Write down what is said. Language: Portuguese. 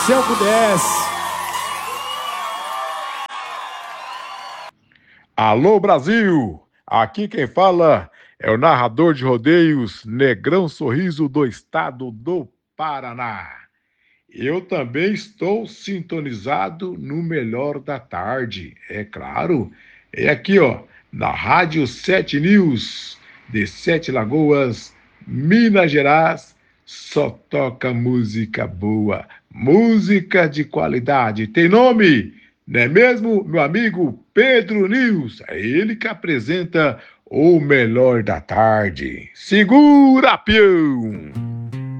Se eu pudesse. Alô, Brasil! Aqui quem fala é o narrador de rodeios Negrão Sorriso do estado do Paraná. Eu também estou sintonizado no Melhor da Tarde, é claro. É aqui, ó, na Rádio 7 News, de Sete Lagoas, Minas Gerais. Só toca música boa, música de qualidade. Tem nome, não é mesmo, meu amigo Pedro News? É ele que apresenta o Melhor da Tarde. Segura, peão!